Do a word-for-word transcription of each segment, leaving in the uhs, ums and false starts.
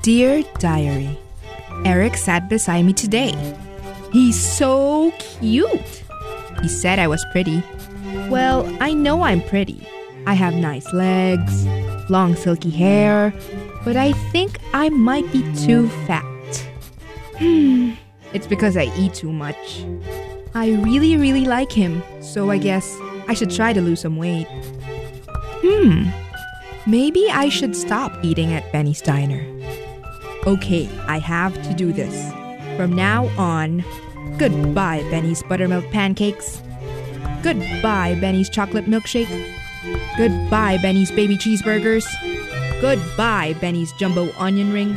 Dear Diary, Eric sat beside me today. He's so cute. He said I was pretty. Well, I know I'm pretty. I have nice legs, long silky hair, but I think I might be too fat. Hmm, it's because I eat too much. I really, really like him, so I guess I should try to lose some weight. Hmm, maybe I should stop eating at Benny's Diner. Okay, I have to do this. From now on, goodbye Benny's buttermilk pancakes. Goodbye Benny's chocolate milkshake. Goodbye Benny's baby cheeseburgers. Goodbye Benny's jumbo onion rings.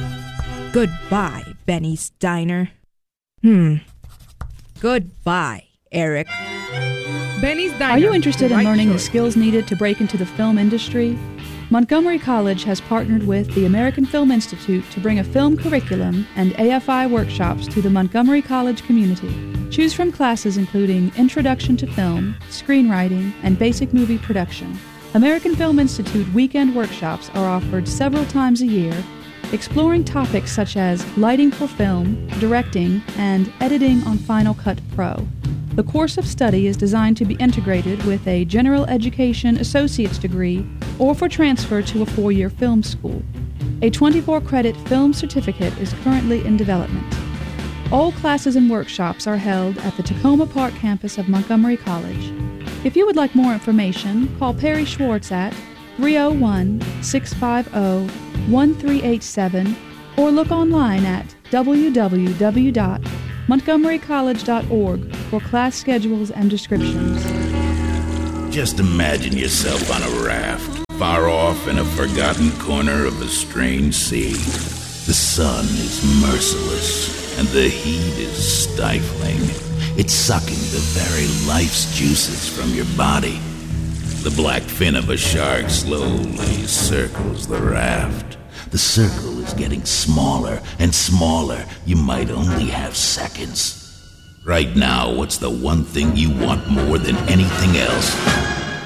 Goodbye Benny's Diner. Hmm. Goodbye, Eric. Benny's Diner. Are you interested in Right learning the choice. skills needed to break into the film industry? Montgomery College has partnered with the American Film Institute to bring a film curriculum and A F I workshops to the Montgomery College community. Choose from classes including Introduction to Film, Screenwriting, and Basic Movie Production. American Film Institute weekend workshops are offered several times a year, exploring topics such as lighting for film, directing, and editing on Final Cut Pro. The course of study is designed to be integrated with a general education associate's degree or for transfer to a four-year film school. A twenty-four credit film certificate is currently in development. All classes and workshops are held at the Tacoma Park campus of Montgomery College. If you would like more information, call Perry Schwartz at three oh one, six five oh, one three eight seven or look online at w w w dot montgomery college dot org for class schedules and descriptions. Just imagine yourself on a raft, far off in a forgotten corner of a strange sea. The sun is merciless, and the heat is stifling. It's sucking the very life's juices from your body. The black fin of a shark slowly circles the raft. The circle is getting smaller and smaller. You might only have seconds. Right now, what's the one thing you want more than anything else?